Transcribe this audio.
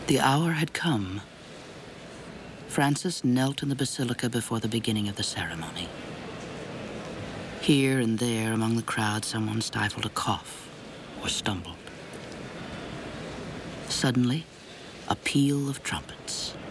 The hour had come. Francis knelt in the basilica before the beginning of the ceremony. Here and there among the crowd, someone stifled a cough or stumbled. Suddenly, a peal of trumpets.